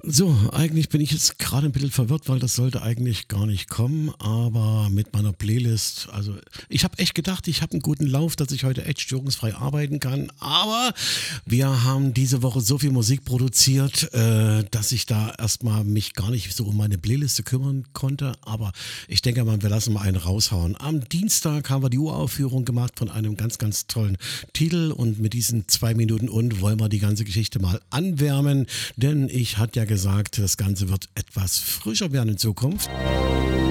So, eigentlich bin ich jetzt gerade ein bisschen verwirrt, weil das sollte eigentlich gar nicht kommen, aber mit meiner Playlist, also ich habe echt gedacht, ich habe einen guten Lauf, dass ich heute echt störungsfrei arbeiten kann, aber wir haben diese Woche so viel Musik produziert, dass ich da erstmal mich gar nicht so um meine Playliste kümmern konnte, aber ich denke mal, wir lassen mal einen raushauen. Am Dienstag haben wir die Uraufführung gemacht von einem ganz, ganz tollen Titel und mit diesen 2 Minuten und wollen wir die ganze Geschichte mal anwärmen, denn ich hatte ja gesagt, das Ganze wird etwas frischer werden in Zukunft.